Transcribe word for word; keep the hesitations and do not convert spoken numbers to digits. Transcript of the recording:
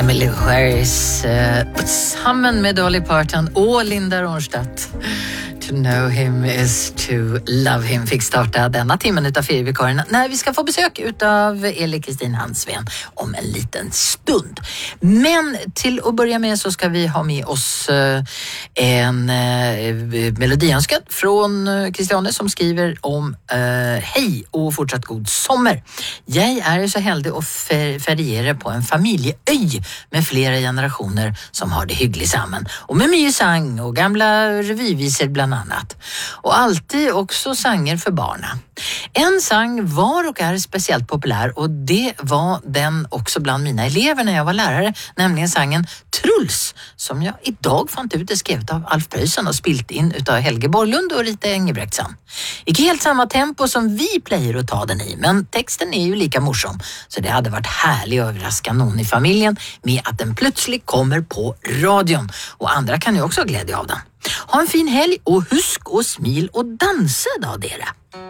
Emily Harris uh, samman med Dolly Parton och Linda Ronstadt. To know him is to love him fick starta denna timmen utav ferievikarierna när vi ska få besök utav Eli-Kristin Hansven om en liten stund. Men till att börja med så ska vi ha med oss uh, en uh, melodiönskad från uh, Christiane som skriver om uh, hej och fortsatt god sommar. Jag är så heldig att fer- feriera på en familjeöj med flera generationer som har det hyggligt samman. Och med mycket sang och gamla revyvisor bland annat. Och alltid också sanger för barna. En sang var och är speciellt populär och det var den också bland mina elever när jag var lärare, nämligen sangen Truls som jag idag fann ut är skrivet av Alf Preussen och spilt in utav Helge Borglund och Rita Engebrektsson. Inte helt samma tempo som vi plejer att ta den i, men texten är ju lika morsom så det hade varit härligt att överraska någon i familjen med att den plötsligt kommer på radion och andra kan ju också ha glädje av den. Ha en fin helg och husk och smil och dansa då, dera.